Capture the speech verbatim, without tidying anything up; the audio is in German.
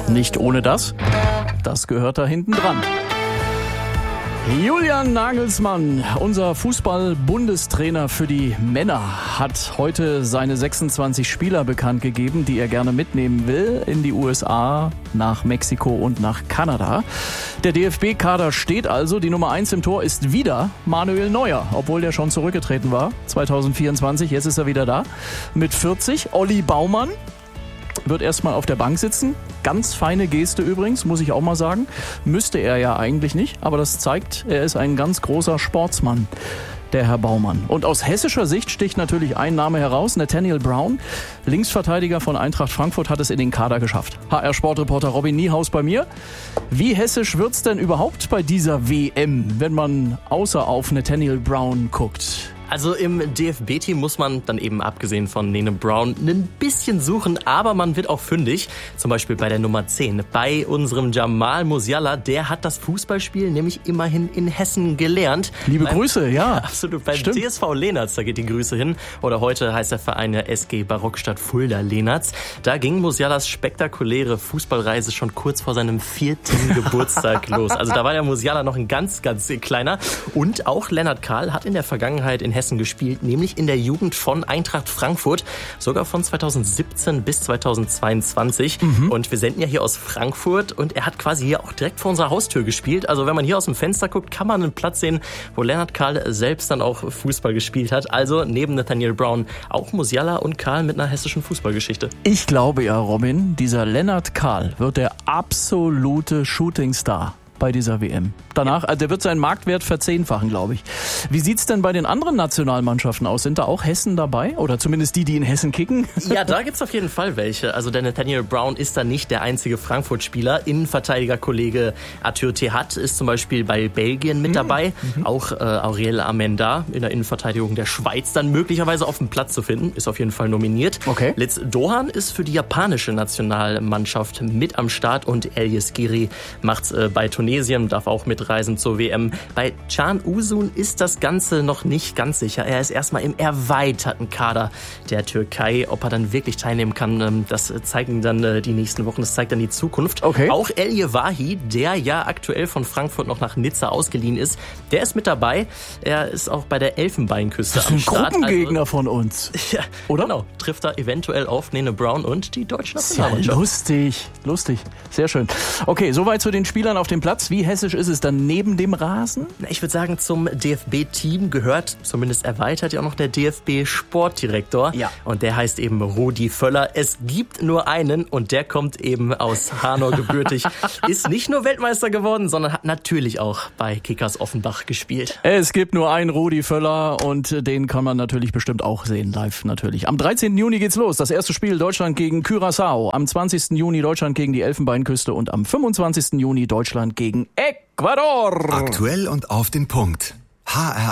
Nicht ohne das. Das gehört da hinten dran. Julian Nagelsmann, unser Fußball-Bundestrainer für die Männer, hat heute seine sechsundzwanzig Spieler bekannt gegeben, die er gerne mitnehmen will in die U S A, nach Mexiko und nach Kanada. Der D F B-Kader steht also. Die Nummer eins im Tor ist wieder Manuel Neuer, obwohl der schon zurückgetreten war, zwanzig vierundzwanzig. Jetzt ist er wieder da mit vierzig. Olli Baumann wird erstmal auf der Bank sitzen. Ganz feine Geste übrigens, muss ich auch mal sagen. Müsste er ja eigentlich nicht, aber das zeigt, er ist ein ganz großer Sportsmann, der Herr Baumann. Und aus hessischer Sicht sticht natürlich ein Name heraus, Nathaniel Brown, Linksverteidiger von Eintracht Frankfurt, hat es in den Kader geschafft. H R-Sportreporter Robin Niehaus bei mir. Wie hessisch wird's denn überhaupt bei dieser W M, wenn man außer auf Nathaniel Brown guckt? Also im D F B-Team muss man dann eben abgesehen von Nene Brown ein bisschen suchen, aber man wird auch fündig. Zum Beispiel bei der Nummer zehn, bei unserem Jamal Musiala. Der hat das Fußballspiel nämlich immerhin in Hessen gelernt. Liebe beim, Grüße, ja. Absolut, beim Stimmt. T S V Lehnertz, da geht die Grüße hin. Oder heute heißt der Verein ja S G Barockstadt Fulda Lehnertz. Da ging Musialas spektakuläre Fußballreise schon kurz vor seinem vierten Geburtstag los. Also da war der Musiala noch ein ganz, ganz kleiner. Und auch Lennart Kahl hat in der Vergangenheit in Hessen gespielt, nämlich in der Jugend von Eintracht Frankfurt, sogar von zweitausendsiebzehn bis zweitausendzweiundzwanzig. Mhm. Und wir senden ja hier aus Frankfurt und er hat quasi hier auch direkt vor unserer Haustür gespielt. Also wenn man hier aus dem Fenster guckt, kann man einen Platz sehen, wo Lennart Kahl selbst dann auch Fußball gespielt hat. Also neben Nathaniel Brown auch Musiala und Kahl mit einer hessischen Fußballgeschichte. Ich glaube ja, Robin, dieser Lennart Kahl wird der absolute Shootingstar bei dieser W M. Danach, also der wird seinen Marktwert verzehnfachen, glaube ich. Wie sieht's denn bei den anderen Nationalmannschaften aus? Sind da auch Hessen dabei? Oder zumindest die, die in Hessen kicken? Ja, da gibt's auf jeden Fall welche. Also der Nathaniel Brown ist da nicht der einzige Frankfurt-Spieler. Innenverteidiger-Kollege Arthur Tehat ist zum Beispiel bei Belgien mit dabei. Mhm. Auch äh, Auriel Amenda in der Innenverteidigung der Schweiz dann möglicherweise auf dem Platz zu finden. Ist auf jeden Fall nominiert. Okay. Liz Dohan ist für die japanische Nationalmannschaft mit am Start und Elias Giri macht's äh, bei Tunesien, darf auch mitreisen zur W M. Bei Can Uzun ist das Ganze noch nicht ganz sicher. Er ist erstmal im erweiterten Kader der Türkei. Ob er dann wirklich teilnehmen kann, das zeigen dann die nächsten Wochen. Das zeigt dann die Zukunft. Okay. Auch El Yewahi, der ja aktuell von Frankfurt noch nach Nizza ausgeliehen ist, der ist mit dabei. Er ist auch bei der Elfenbeinküste am Start. Das ist ein Gruppengegner also, von uns. Ja, oder? Genau. Trifft er eventuell auf Nene Brown und die deutsche Nationalmannschaft. Ja, lustig, lustig. Sehr schön. Okay, soweit zu den Spielern auf dem Platz. Wie hessisch ist es dann neben dem Rasen? Ich würde sagen, zum D F B-Team gehört, zumindest erweitert ja auch noch der D F B-Sportdirektor. Ja. Und der heißt eben Rudi Völler. Es gibt nur einen und der kommt eben aus Hanau gebürtig. Ist nicht nur Weltmeister geworden, sondern hat natürlich auch bei Kickers Offenbach gespielt. Es gibt nur einen Rudi Völler und den kann man natürlich bestimmt auch sehen, live natürlich. Am dreizehnten Juni geht's los. Das erste Spiel Deutschland gegen Curaçao. Am zwanzigsten Juni Deutschland gegen die Elfenbeinküste und am fünfundzwanzigsten Juni Deutschland gegen Ecuador. Aktuell und auf den Punkt. H R